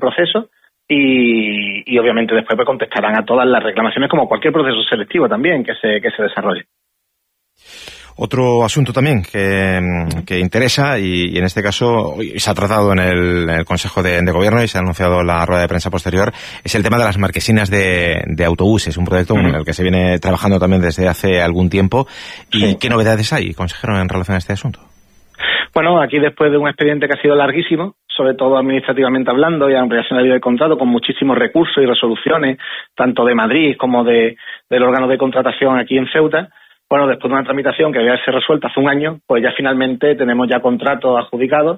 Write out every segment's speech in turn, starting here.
proceso y obviamente después pues contestarán a todas las reclamaciones como cualquier proceso selectivo también que se desarrolle. Otro asunto también que interesa y en este caso se ha tratado en el Consejo de Gobierno y se ha anunciado en la rueda de prensa posterior, es el tema de las marquesinas de autobuses, un proyecto en el que se viene trabajando también desde hace algún tiempo. ¿Y qué novedades hay, consejero, en relación a este asunto? Bueno, aquí después de un expediente que ha sido larguísimo, sobre todo administrativamente hablando y ampliación de la vida del contrato, con muchísimos recursos y resoluciones, tanto de Madrid como del órgano de contratación aquí en Ceuta. Bueno, después de una tramitación que había sido resuelta hace un año, pues ya finalmente tenemos ya contratos adjudicados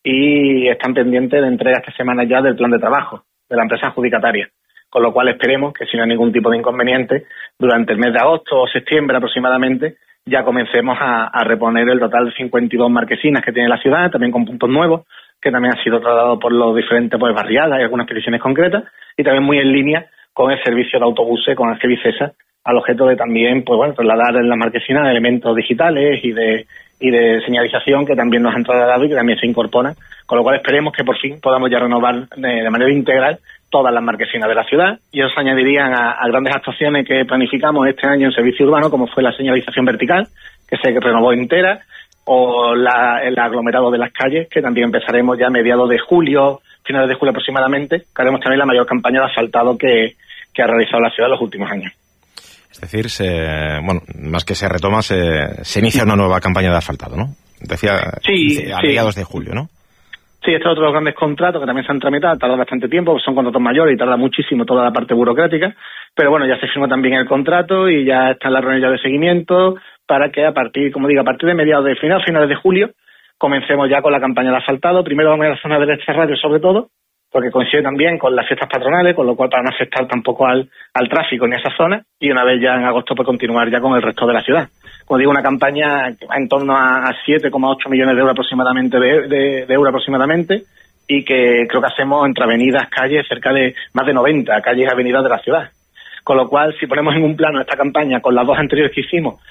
y están pendientes de entrega esta semana ya del plan de trabajo de la empresa adjudicataria. Con lo cual esperemos que si no hay ningún tipo de inconveniente, durante el mes de agosto o septiembre aproximadamente, ya comencemos a reponer el total de 52 marquesinas que tiene la ciudad, también con puntos nuevos, que también han sido trasladados por los diferentes barriadas y algunas peticiones concretas, y también muy en línea con el servicio de autobuses con Ángel Vicesa, al objeto de también trasladar en la marquesina elementos digitales y de señalización que también nos han trasladado y que también se incorporan, con lo cual esperemos que por fin podamos ya renovar de manera integral todas las marquesinas de la ciudad, y eso se añadirían a grandes actuaciones que planificamos este año en servicio urbano, como fue la señalización vertical, que se renovó entera, o el aglomerado de las calles, que también empezaremos ya a mediados de julio, finales de julio aproximadamente, que haremos también la mayor campaña de asfaltado que ha realizado la ciudad en los últimos años. Es decir, más que se retoma, se inicia una nueva campaña de asfaltado, ¿no? Decía a mediados de julio, ¿no? Sí, estos otros grandes contratos que también se han tramitado, tardan bastante tiempo, son contratos mayores y tarda muchísimo toda la parte burocrática, pero bueno, ya se firmó también el contrato y ya están las reuniones de seguimiento para que a partir de mediados de finales de julio, comencemos ya con la campaña de asfaltado. Primero vamos a ir a la zona del extrarradio sobre todo, porque coincide también con las fiestas patronales, con lo cual para no afectar tampoco al tráfico en esa zona, y una vez ya en agosto pues continuar ya con el resto de la ciudad. Como digo, una campaña en torno a 7,8 millones de euros aproximadamente, de euros aproximadamente, y que creo que hacemos entre avenidas, calles, cerca de más de 90 calles y avenidas de la ciudad. Con lo cual, si ponemos en un plano esta campaña con las dos anteriores que hicimos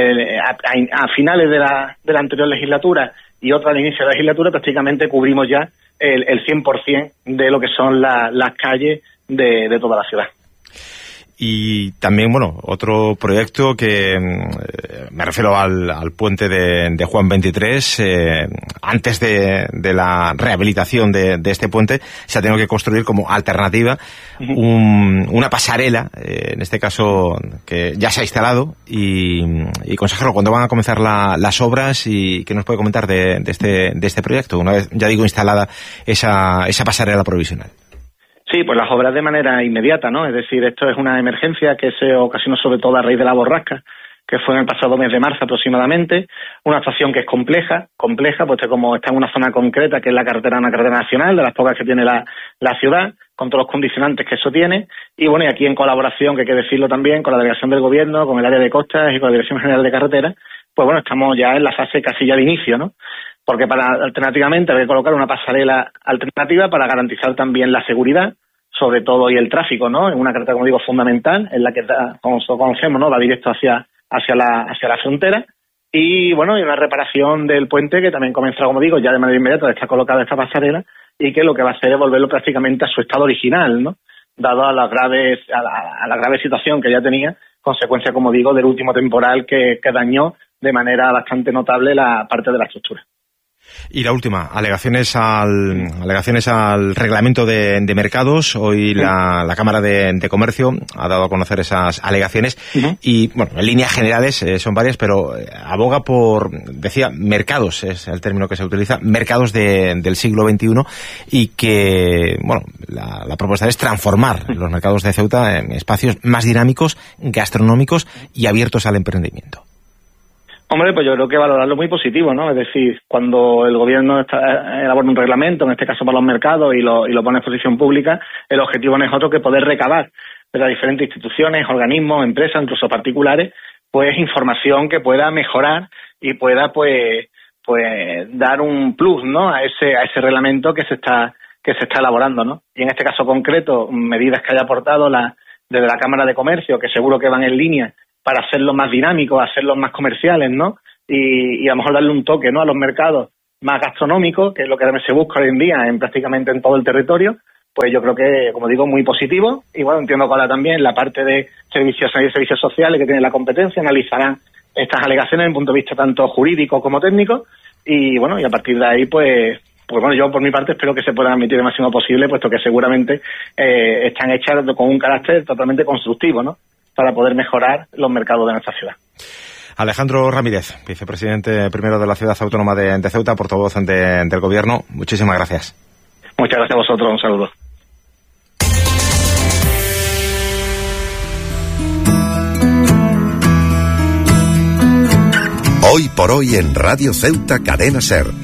a finales de la anterior legislatura y otra al inicio de la legislatura, prácticamente cubrimos ya el 100% de lo que son las calles de toda la ciudad. Y también, otro proyecto que me refiero al puente de Juan 23, antes de la rehabilitación de este puente, se ha tenido que construir como alternativa una pasarela, en este caso, que ya se ha instalado. Y consejero, ¿cuándo van a comenzar las obras y qué nos puede comentar de este proyecto, una vez, ya digo, instalada esa pasarela provisional? Sí, pues las obras de manera inmediata, ¿no? Es decir, esto es una emergencia que se ocasionó sobre todo a raíz de la borrasca, que fue en el pasado mes de marzo aproximadamente, una actuación que es compleja, pues como está en una zona concreta, que es una carretera nacional, de las pocas que tiene la ciudad, con todos los condicionantes que eso tiene, y y aquí en colaboración, que hay que decirlo también, con la delegación del gobierno, con el área de costas y con la Dirección General de Carreteras, pues estamos ya en la fase casi ya de inicio, ¿no? Porque alternativamente habría que colocar una pasarela alternativa para garantizar también la seguridad, sobre todo, y el tráfico, ¿no? En una carretera, como digo, fundamental, en la que, como conocemos, ¿no?, va directo hacia la frontera. Y una reparación del puente que también comenzará, como digo, ya de manera inmediata, está colocada esta pasarela, y que lo que va a hacer es volverlo prácticamente a su estado original, ¿no? Dado a la grave situación que ya tenía, consecuencia, como digo, del último temporal que dañó de manera bastante notable la parte de la estructura. Y la última, alegaciones al reglamento de mercados. Hoy la Cámara de Comercio ha dado a conocer esas alegaciones y, en líneas generales son varias, pero aboga por, decía, mercados, es el término que se utiliza, mercados del siglo XXI, y que, la propuesta es transformar los mercados de Ceuta en espacios más dinámicos, gastronómicos y abiertos al emprendimiento. Hombre, pues yo creo que valorarlo muy positivo, ¿no? Es decir, cuando el gobierno elabora un reglamento, en este caso para los mercados, y lo pone en exposición pública, el objetivo no es otro que poder recabar de las diferentes instituciones, organismos, empresas, incluso particulares, pues información que pueda mejorar y pueda pues dar un plus, ¿no?, a ese reglamento que se está elaborando, ¿no? Y en este caso concreto, medidas que haya aportado desde la Cámara de Comercio, que seguro que van en línea para hacerlos más dinámicos, hacerlos más comerciales, ¿no? Y a lo mejor darle un toque, ¿no?, a los mercados más gastronómicos, que es lo que se busca hoy en día prácticamente en todo el territorio, pues yo creo que, como digo, muy positivo. Y bueno, entiendo que ahora también la parte de servicios sociales que tiene la competencia analizarán estas alegaciones desde un punto de vista tanto jurídico como técnico. Y bueno, y a partir de ahí, pues bueno, yo por mi parte espero que se puedan admitir el máximo posible, puesto que seguramente están hechas con un carácter totalmente constructivo, ¿no?, para poder mejorar los mercados de nuestra ciudad. Alejandro Ramírez, vicepresidente primero de la Ciudad Autónoma de Ceuta, portavoz del Gobierno, muchísimas gracias. Muchas gracias a vosotros, un saludo. Hoy por hoy en Radio Ceuta Cadena SER.